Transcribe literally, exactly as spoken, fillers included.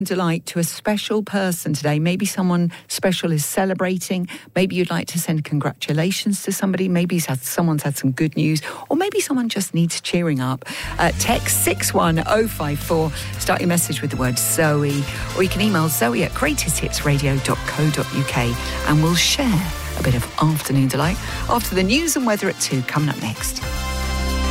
Delight to a special person today. Maybe someone special is celebrating. Maybe you'd like to send congratulations to somebody. Maybe had, someone's had some good news, or maybe someone just needs cheering up. Uh, text six one oh five four. Start your message with the word Zoe, or you can email Zoe at greatest hits radio dot co dot uk, and we'll share a bit of afternoon delight after the news and weather at two coming up next.